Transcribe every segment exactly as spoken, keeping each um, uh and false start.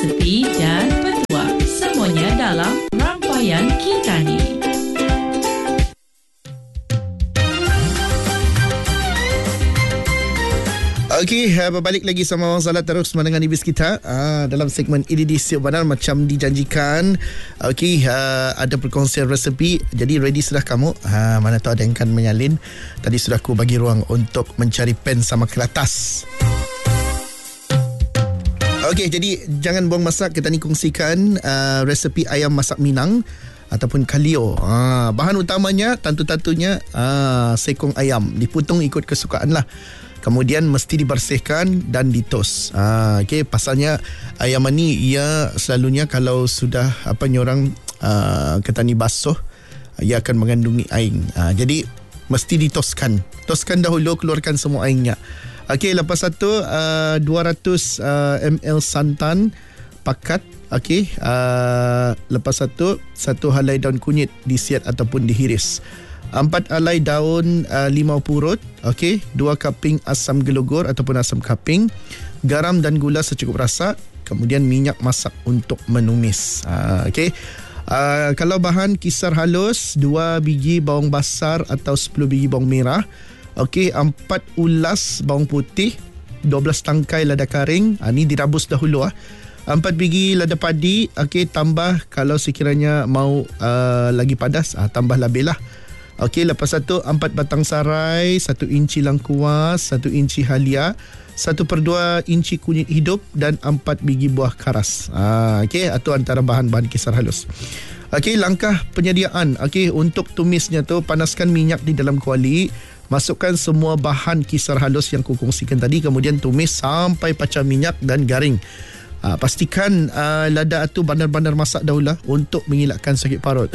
resepi dan petua. Semuanya dalam rangkaian kita ni. Okey, uh, berbalik lagi sama Abang Salat terus mendengar ibis kita uh, dalam segmen I D D Siok Banar macam dijanjikan. Okey, uh, ada perkongsian resepi. Jadi ready sudah kamu? Uh, mana tahu ada yang akan menyalin. Tadi sudah aku bagi ruang untuk mencari pen sama kertas. Okey, jadi jangan buang masa, kita ni kongsikan uh, resepi ayam masak Minang ataupun kalio. Uh, bahan utamanya tentu-tentunya uh, sekong ayam, dipotong ikut kesukaan lah. Kemudian mesti dibersihkan dan ditos. Ah, okey, pasalnya ayam ni ia selalunya kalau sudah apa ni orang uh, kata ni basuh, ia akan mengandungi air. Ah, jadi mesti ditoskan. Toskan dahulu, keluarkan semua airnya. Okey, lepas itu uh, dua ratus mililiter santan pakat. Okey, uh, lepas itu satu helai daun kunyit disiat ataupun dihiris. Empat helai daun uh, limau purut, okey, dua kaping asam gelogur ataupun asam kaping, garam dan gula secukup rasa, kemudian minyak masak untuk menumis. Uh, okey. Uh, kalau bahan kisar halus, dua biji bawang basar atau sepuluh biji bawang merah, okey, empat ulas bawang putih, dua belas tangkai lada kering, uh, ni dirabus dahulu ah. Empat biji lada padi, okey, tambah kalau sekiranya mau uh, lagi padas, uh, tambah lebih lah. Okey, lepas satu empat batang sarai, satu inci lengkuas, satu inci halia, satu per dua inci kunyit hidup dan empat biji buah karas. Ah, okey, itu antara bahan-bahan kisar halus. Okey, langkah penyediaan. Okey, untuk tumisnya tu panaskan minyak di dalam kuali, masukkan semua bahan kisar halus yang ku kongsikan tadi, kemudian tumis sampai pecah minyak dan garing. Ah, pastikan ah, lada tu bandar-bandar masak dahulu untuk mengelakkan sakit parut.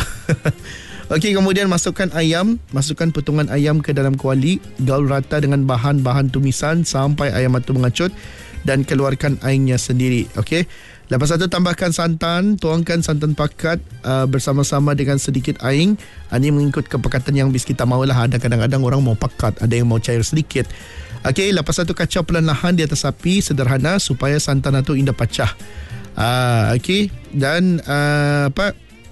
Okey, kemudian masukkan ayam, masukkan potongan ayam ke dalam kuali, gaul rata dengan bahan-bahan tumisan sampai ayam itu mengacut dan keluarkan airnya sendiri. Okey. Lepas itu tambahkan santan, tuangkan santan pakat uh, bersama-sama dengan sedikit air. Ini mengikut kepekatan yang bis kita maulah. Ada kadang-kadang orang mau pekat, ada yang mau cair sedikit. Okey, lepas itu kacau perlahan di atas api sederhana supaya santan itu indah pecah. Uh, Okey, dan uh, apa?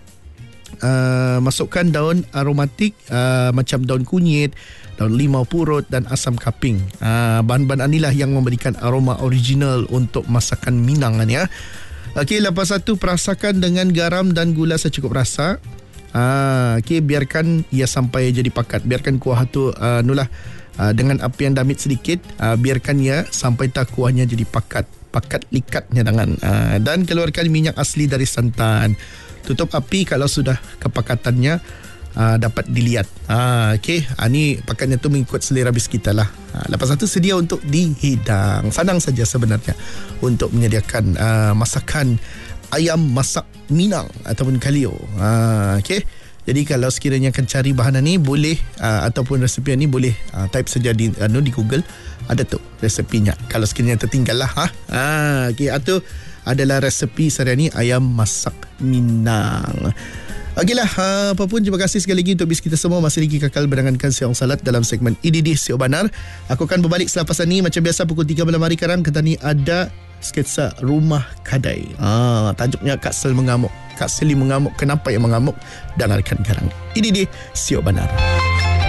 Uh, masukkan daun aromatik uh, macam daun kunyit, daun limau purut dan asam kaping. Uh, bahan-bahan inilah yang memberikan aroma original untuk masakan Minang ya. Okey, lepas itu perasakan dengan garam dan gula secukup rasa. Uh, Okey, biarkan ia sampai jadi pakat. Biarkan kuah tu uh, nulah uh, dengan api yang damit sedikit. Uh, biarkan ia sampai tak kuahnya jadi pakat. Pakat likatnya dengan uh, dan keluarkan minyak asli dari santan. Tutup api kalau sudah kepakatannya uh, dapat dilihat. Uh, Okey, uh, ni pakatnya tu mengikut selera bis kita lah. Uh, lepas itu sedia untuk dihidang. Senang saja sebenarnya untuk menyediakan uh, masakan ayam masak Minang ataupun kalio. Uh, Okey. Jadi kalau sekiranya akan cari bahan ni boleh uh, ataupun resepi ni boleh uh, type saja di uh, di Google, ada tu resepinya. Kalau sekiranya tertinggal lah ha. Ah, okey, itu adalah resepi sehari ni ayam masak Minang. Okeylah, uh, apapun terima kasih sekali lagi untuk bis kita semua masih lagi kekal berdengarkan Siang Salat dalam segmen I D D Siok Banar. Aku akan berbalik selepas ni macam biasa pukul tiga malam hari sekarang. Kita ni ada sketsa Rumah Kadai. Ah, tajuknya Kak Sel mengamuk. Kak Seli mengamuk. Kenapa yang mengamuk? Dengarkan sekarang. I D D Siok Banar.